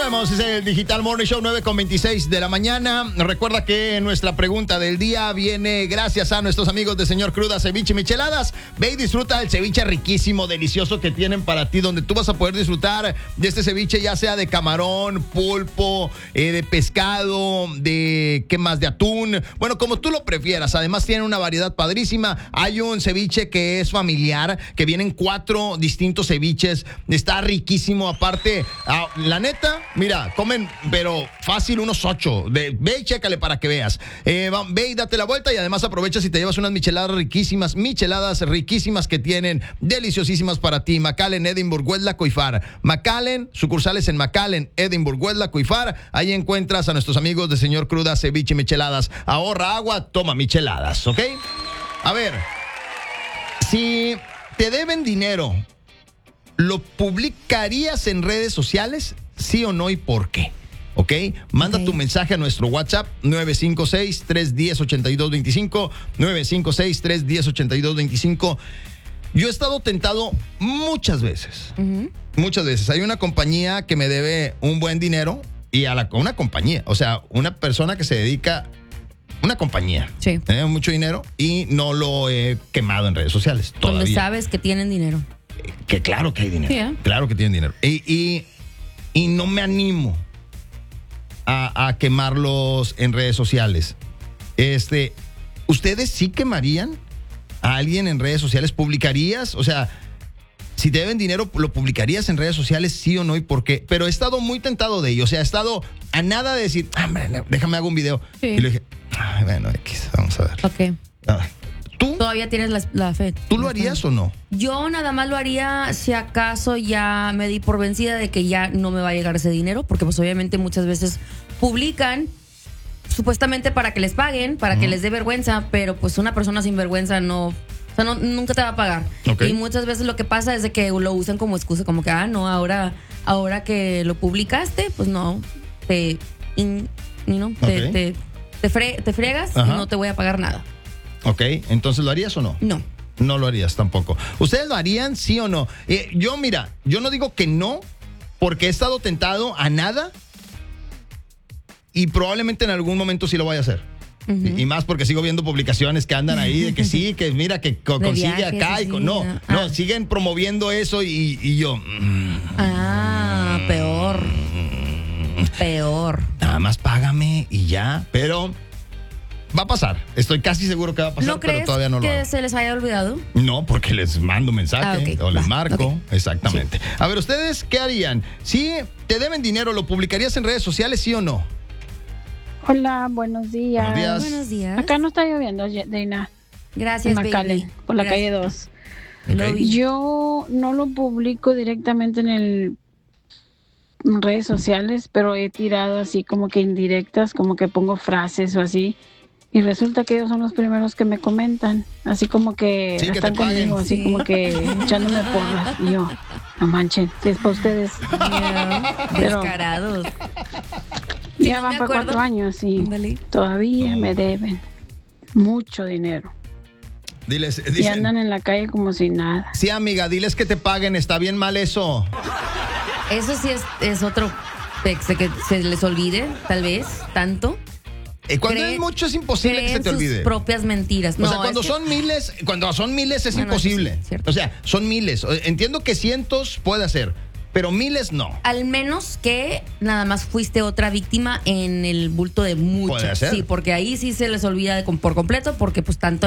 Continuemos, es el Digital Morning Show 9:26 de la mañana. Recuerda que nuestra pregunta del día viene gracias a nuestros amigos de Señor Cruda Ceviche y Micheladas. Ve y disfruta del ceviche riquísimo, delicioso que tienen para ti, donde tú vas a poder disfrutar de este ceviche, ya sea de camarón, pulpo, de pescado, de ¿qué más? De atún. Bueno, como tú lo prefieras. Además tienen una variedad padrísima. Hay un ceviche que es familiar, que vienen 4 distintos ceviches. Está riquísimo. Aparte, la neta, mira, comen, pero fácil unos 8. Ve y chécale para que veas. Ve y date la vuelta y además aprovechas y te llevas unas micheladas riquísimas que tienen, deliciosísimas para ti. McAllen, Edinburgh, Westlaco y Far. McAllen, sucursales en McAllen, Edinburgh, Westlaco y Far. Ahí encuentras a nuestros amigos de Señor Cruda, Ceviche y Micheladas. Ahorra agua, toma micheladas, ¿ok? A ver, si te deben dinero, ¿lo publicarías en redes sociales? ¿Sí o no y por qué? ¿Ok? Manda tu mensaje a nuestro WhatsApp 956-310-8225, 956-310-8225. Yo he estado tentado muchas veces. Muchas veces. Hay una compañía que me debe un buen dinero y a una compañía, o sea, una persona que se dedica, una compañía, sí, mucho dinero y no lo he quemado en redes sociales todavía. Donde sabes que tienen dinero. Que claro que hay dinero. Sí, ¿eh? Claro que tienen dinero. Y no me animo a quemarlos en redes sociales. ¿Ustedes sí quemarían a alguien en redes sociales? ¿Publicarías? O sea, si te deben dinero, ¿lo publicarías en redes sociales, sí o no y por qué? Pero he estado muy tentado de ello. O sea, he estado a nada de decir, déjame hago un video. Sí. Y le dije, bueno, vamos a ver. Ok. ¿Tú? Todavía tienes la fe. ¿Tú lo harías o no? Yo nada más lo haría si acaso ya me di por vencida de que ya no me va a llegar ese dinero, porque pues obviamente muchas veces publican supuestamente para que les paguen, para que les dé vergüenza, pero pues una persona sin vergüenza nunca te va a pagar. Okay. Y muchas veces lo que pasa es de que lo usan como excusa, como que ahora que lo publicaste, pues no, te friegas y no te voy a pagar nada. Ok, entonces ¿lo harías o no? No. No lo harías tampoco. ¿Ustedes lo harían, sí o no? Yo no digo que no, porque he estado tentado a nada y probablemente en algún momento sí lo vaya a hacer. Y más porque sigo viendo publicaciones que andan ahí de que sí, que mira, que consigue viajes, acá. sí, No, siguen promoviendo eso y yo... Peor. Nada más págame y ya, pero... Va a pasar, estoy casi seguro que va a pasar, ¿No crees pero todavía no lo hago. que se les haya olvidado? No, porque les mando mensaje o les marco. Okay. Exactamente. Sí. A ver, ¿ustedes qué harían? Si te deben dinero, ¿lo publicarías en redes sociales, sí o no? Hola, buenos días. Buenos días. Acá no está lloviendo, Deina. Gracias, McAllen, baby. por la Gracias. calle 2. Okay. Yo no lo publico directamente en redes sociales, pero he tirado así como que indirectas, como que pongo frases o así. Y resulta que ellos son los primeros que me comentan, así como que Sí, que están te paguen. conmigo, así como que echándome porras. Y yo, no manchen, si es para ustedes. Pero Descarados. ya No van me para acuerdo. 4 años y Ándale. todavía me deben mucho dinero. Diles, Y andan en la calle como si nada. sí, amiga, diles que te paguen, está bien mal eso. Eso sí es otro texto que se les olvide, tal vez, tanto. Cuando es mucho es imposible que se te olvide. Sus propias mentiras. O sea, cuando son miles es Bueno, imposible. sí, cierto. O sea, son miles. Entiendo que cientos puede ser, pero miles no. Al menos que nada más fuiste otra víctima en el bulto de muchos. Puede ser. Sí, porque ahí sí se les olvida por completo, porque pues tanto